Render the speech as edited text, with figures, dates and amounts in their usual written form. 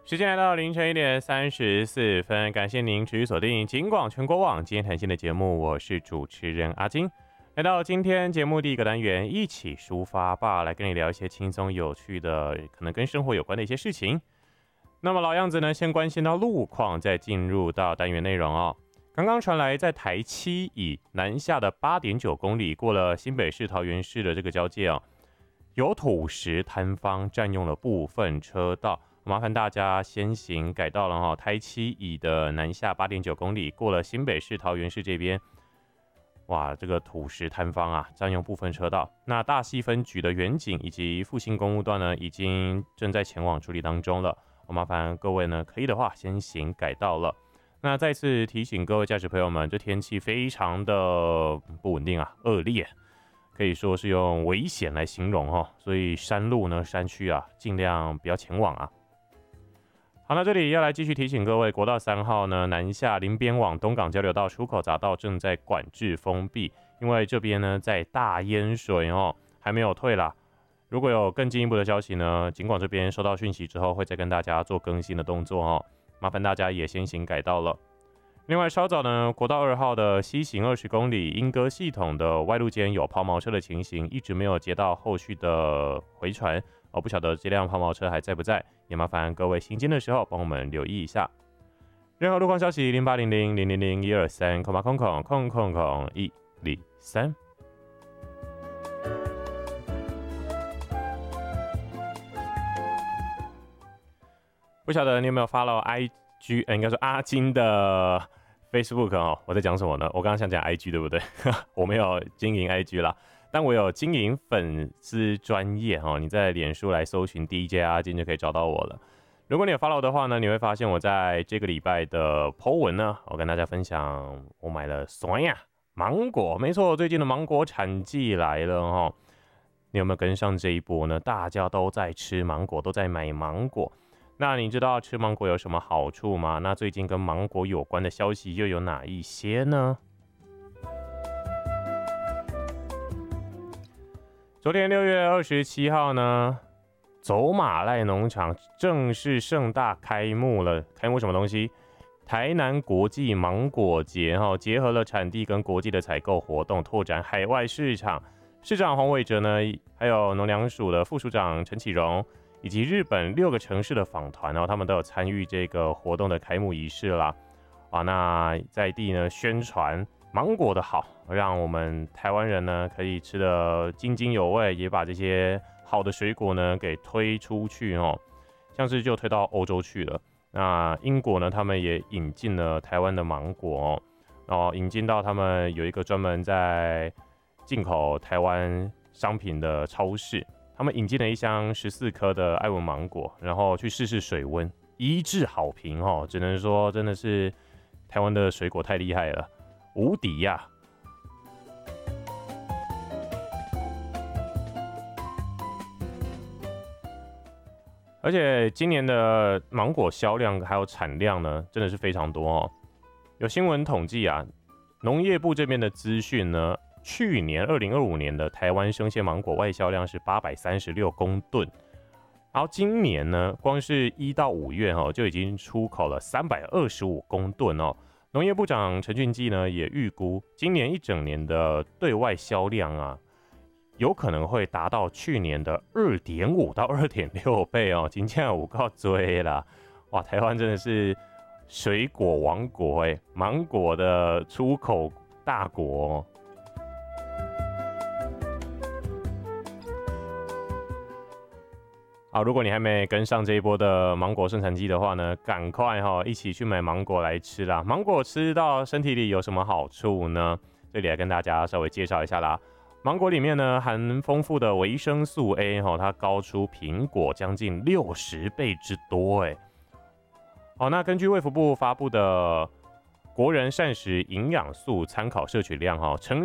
时间来到凌晨1:34，感谢您持续锁定警广全国网今天谈心的节目，我是主持人阿金。来到今天节目第一个单元，一起抒发吧，来跟你聊一些轻松有趣的，可能跟生活有关的一些事情。那么老样子呢，先关心到路况，再进入到单元内容哦。刚刚传来，在台七乙南下的8.9公里，过了新北市桃园市的这个交界哦，有土石坍方占用了部分车道。麻烦大家先行改道了哈，台七乙的南下8.9公里，过了新北市桃园市这边，哇，这个土石坍方啊，占用部分车道。那大溪分局的远景以及复兴公路段呢，已经正在前往处理当中了。麻烦各位呢，可以的话先行改道了。那再次提醒各位驾驶朋友们，这天气非常的不稳定啊，恶劣。可以说是用危险来形容哦，所以山路呢、山区啊，尽量不要前往啊。好，那这里要来继续提醒各位，国道3号呢南下林边往东港交流道出口匝道正在管制封闭，因为这边呢在大淹水哦，还没有退啦。如果有更进一步的消息呢，警广这边收到讯息之后，会再跟大家做更新的动作哦，麻烦大家也先行改道了。另外，稍早呢，国道2号的西行20公里莺歌系统的外路间有抛锚车的情形，一直没有接到后续的回传哦，不晓得这辆抛锚车还在不在，也麻烦各位行经的时候帮我们留意一下。任何路况消息08000001230000123。不晓得你有没有 follow IG， 应该说阿金的 Facebook 哦，我在讲什么呢？我刚刚想讲 IG 对不对？我没有经营 IG 啦，但我有经营粉丝专页哦。你在脸书来搜寻 DJ 阿金就可以找到我了。如果你有 follow 的话呢，你会发现我在这个礼拜的 po 文呢，我跟大家分享我买了酸呀芒果，没错，最近的芒果产季来了哦。你有没有跟上这一波呢？大家都在吃芒果，都在买芒果。那你知道吃芒果有什么好处吗？那最近跟芒果有关的消息又有哪一些呢？昨天6月27号呢，走马濑农场正式盛大开幕了。开幕什么东西？台南国际芒果节哈，结合了产地跟国际的采购活动，拓展海外市场。市长黄伟哲呢，还有农粮署的副署长陈启荣，以及日本6个城市的访团哦，他们都有参与这个活动的开幕仪式啦。那在地呢宣传芒果的好，让我们台湾人呢可以吃得津津有味，也把这些好的水果呢给推出去哦，像是就推到欧洲去了。那英国呢，他们也引进了台湾的芒果哦，然后引进到他们有一个专门在进口台湾商品的超市。他们引进了一箱14颗的爱文芒果，然后去试试水温，一致好评哦，只能说真的是台湾的水果太厉害了，无敌呀！而且今年的芒果销量还有产量呢，真的是非常多哦。有新闻统计啊，农业部这边的资讯呢，去年2025年的台湾生鲜芒果外销量是836公吨，然后今年呢，光是1到5月就已经出口了325公吨哦。农业部长陈俊基呢也预估，今年一整年的对外销量啊，有可能会达到去年的2.5到2.6倍哦，真的有够多啦！哇，台湾真的是水果王国芒果的出口大国哦。好，如果你还没跟上这一波的芒果盛产季的话呢，赶快一起去买芒果来吃啦！芒果吃到身体里有什么好处呢？这里来跟大家稍微介绍一下啦。芒果里面呢含丰富的维生素 A， 它高出苹果将近60倍之多好，那根据卫福部发布的国人膳食营养素参考摄取量成